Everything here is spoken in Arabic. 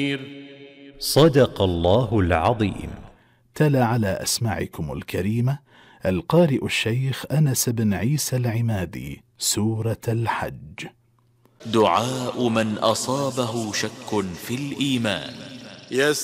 صدق الله العظيم. تلا على أسماعكم الكريمة القارئ الشيخ أنس بن عيسى العمادي سورة الحج. دعاء من أصابه شك في الإيمان.